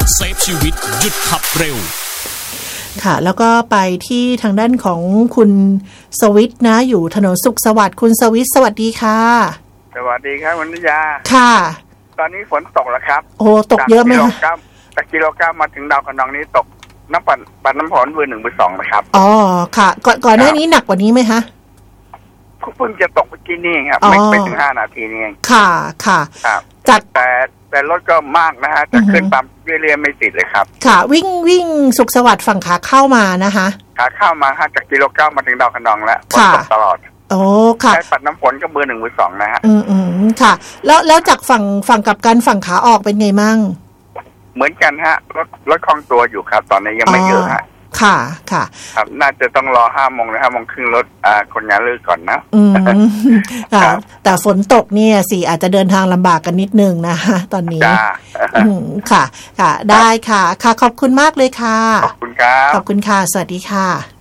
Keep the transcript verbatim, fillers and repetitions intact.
เซฟชีวิตหยุดขับเร็วค่ะแล้วก็ไปที่ทางด้านของคุณสวิทนะอยู่ถนนสุขสวัสดิ์คุณสวิทสวัสดีค่ะสวัสดีครับวันนิยาค่ะตอนนี้ฝนตกแล้วครับโอ้ตกเยอะไหมคะจากกิโลกรัมมาถึงดาวคะนองนี้ตกน้ำปั่นปั่นน้ำฝนเบอร์หนึ่งเบอร์สองนะครับอ๋อค่ะก่อนก่อนหน้านี้หนักกว่านี้ไหมคะเพิ่งจะตกเมื่อกี้นี่ครับไม่ไม่ถึงห้านาทีนี่เองค่ะค่ะครับจากแต่แต่รถก็มากนะฮะจะขึ้นปั๊มเรื่อยๆไม่ติดเลยครับค่ะวิ่งวิ่งสุขสวัสดิ์ฝั่งขาเข้ามานะคะขาเข้ามาฮะจากกิโลกรัมมาถึงดาวคะนองแล้วฝนตกตลอดโอ้ค่ะใช้ปัดน้ำฝนก็เบอร์หนึ่งเบอร์สองนะฮะอืมอืมค่ะแล้วแล้วจากฝั่งฝั่งกับกันฝั่งขาออกเป็นไงมั่งเหมือนกันฮะรถรถคล่องตัวอยู่ครับตอนนี้ยังไม่เยอะฮะค่ะค่ะครับน่าจะต้องรอห้าโมงหรือห้าโมงครึ่งรถอ่าคนงานเลิกก่อนนะอืมค่ะแต่ฝนตกเนี่ยสิอาจจะเดินทางลำบากกันนิดนึงนะคะตอนนี้อืมค่ะค่ะได้ค่ะค่ะขอบคุณมากเลยค่ะขอบคุณครับขอบคุณค่ะสวัสดีค่ะ